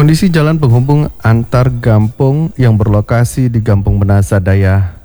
Kondisi jalan penghubung antar kampung yang berlokasi di Kampung Menasa Daya,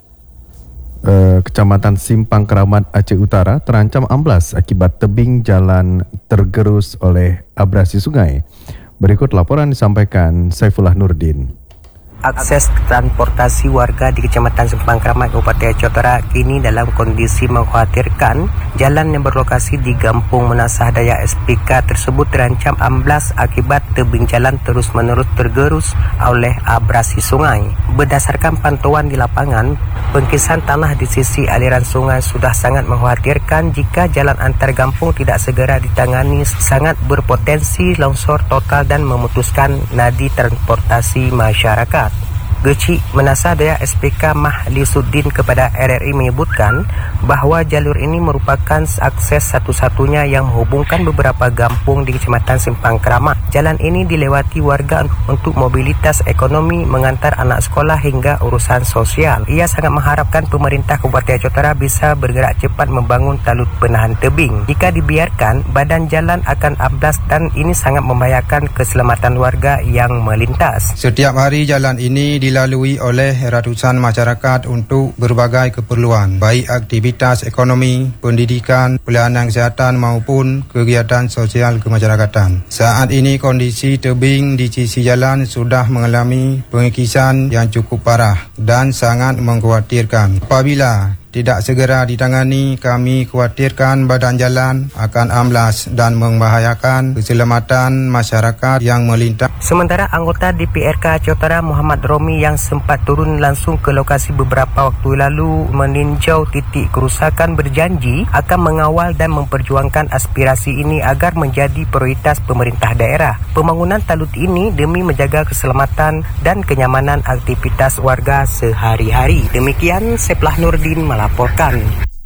Kecamatan Simpang Keramat, Aceh Utara terancam amblas akibat tebing jalan tergerus oleh abrasi sungai. Berikut laporan disampaikan Saifullah Nurdin. Akses transportasi warga di Kecamatan Simpang Keramat, Kabupaten Aceh Utara kini dalam kondisi mengkhawatirkan. Jalan yang berlokasi di Kampung Menasa Daya SPK tersebut terancam amblas akibat tebing jalan terus-menerus tergerus oleh abrasi sungai. Berdasarkan pantauan di lapangan, pengkisan tanah di sisi aliran sungai sudah sangat mengkhawatirkan. Jika jalan antar kampung tidak segera ditangani, sangat berpotensi longsor total dan memutuskan nadi transportasi masyarakat. Geci Menasa Daya SPK Mahli Suddin kepada RRI menyebutkan bahawa jalur ini merupakan akses satu-satunya yang menghubungkan beberapa kampung di Kecamatan Simpang Keramat. Jalan ini dilewati warga untuk mobilitas ekonomi, mengantar anak sekolah hingga urusan sosial. Ia sangat mengharapkan pemerintah Kabupaten Aceh Utara bisa bergerak cepat membangun talut penahan tebing. Jika dibiarkan, badan jalan akan amblas dan ini sangat membahayakan keselamatan warga yang melintas. Setiap hari jalan ini dilalui oleh ratusan masyarakat untuk berbagai keperluan, baik aktivitas ekonomi, pendidikan, pelayanan kesihatan maupun kegiatan sosial kemasyarakatan. Saat ini kondisi tebing di sisi jalan sudah mengalami pengekisan yang cukup parah dan sangat mengkhawatirkan. Apabila tidak segera ditangani, kami khawatirkan badan jalan akan amblas dan membahayakan keselamatan masyarakat yang melintas. Sementara anggota DPRK Aceh Utara Muhammad Romi yang sempat turun langsung ke lokasi beberapa waktu lalu meninjau titik kerusakan berjanji akan mengawal dan memperjuangkan aspirasi ini agar menjadi prioritas pemerintah daerah. Pembangunan talut ini demi menjaga keselamatan dan kenyamanan aktivitas warga sehari-hari. Demikian Saifullah Nurdin melaporkan.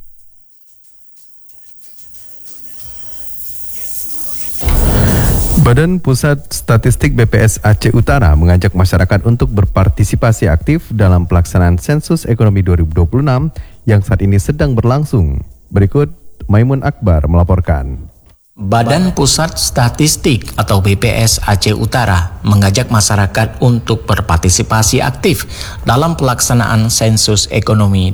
Badan Pusat Statistik BPS Aceh Utara mengajak masyarakat untuk berpartisipasi aktif dalam pelaksanaan sensus ekonomi 2026 yang saat ini sedang berlangsung. Berikut Maimun Akbar melaporkan. Badan Pusat Statistik atau BPS Aceh Utara mengajak masyarakat untuk berpartisipasi aktif dalam pelaksanaan sensus ekonomi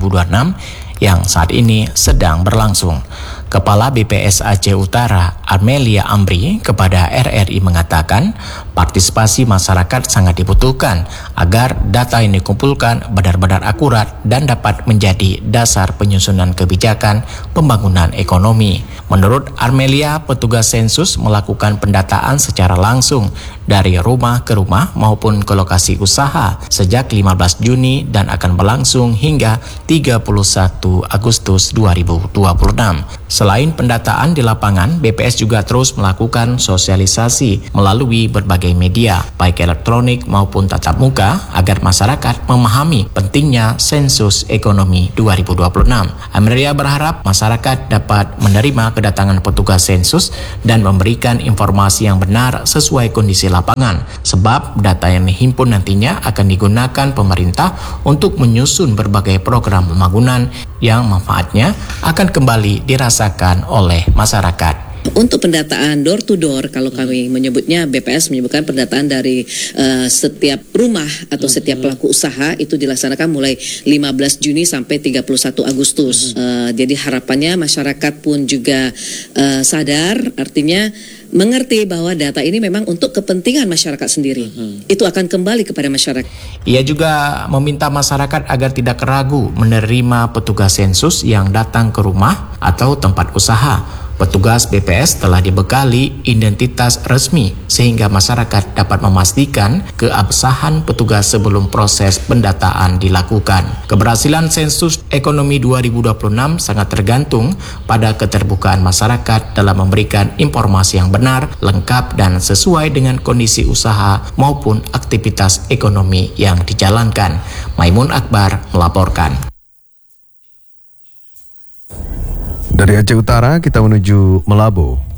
2026 yang saat ini sedang berlangsung. Kepala BPS Aceh Utara, Armelia Amri, kepada RRI mengatakan partisipasi masyarakat sangat dibutuhkan agar data yang dikumpulkan benar-benar akurat dan dapat menjadi dasar penyusunan kebijakan pembangunan ekonomi. Menurut Armelia, petugas sensus melakukan pendataan secara langsung dari rumah ke rumah maupun ke lokasi usaha sejak 15 Juni dan akan berlangsung hingga 31 Agustus 2026. Selain pendataan di lapangan, BPS juga terus melakukan sosialisasi melalui berbagai media, baik elektronik maupun tatap muka, agar masyarakat memahami pentingnya sensus ekonomi 2026. Amelia berharap masyarakat dapat menerima kedatangan petugas sensus dan memberikan informasi yang benar sesuai kondisi lapangan, sebab data yang dihimpun nantinya akan digunakan pemerintah untuk menyusun berbagai program pembangunan yang manfaatnya akan kembali dirasakan oleh masyarakat. Untuk pendataan door to door, kalau kami menyebutnya, BPS menyebutkan pendataan dari setiap rumah atau setiap pelaku usaha itu dilaksanakan mulai 15 Juni sampai 31 Agustus. Jadi harapannya masyarakat pun juga sadar, artinya mengerti bahwa data ini memang untuk kepentingan masyarakat sendiri. Itu akan kembali kepada masyarakat. Ia juga meminta masyarakat agar tidak ragu menerima petugas sensus yang datang ke rumah atau tempat usaha. Petugas BPS telah dibekali identitas resmi sehingga masyarakat dapat memastikan keabsahan petugas sebelum proses pendataan dilakukan. Keberhasilan sensus ekonomi 2026 sangat tergantung pada keterbukaan masyarakat dalam memberikan informasi yang benar, lengkap dan sesuai dengan kondisi usaha maupun aktivitas ekonomi yang dijalankan. Maimun Akbar melaporkan. Dari Aceh Utara kita menuju Melabo.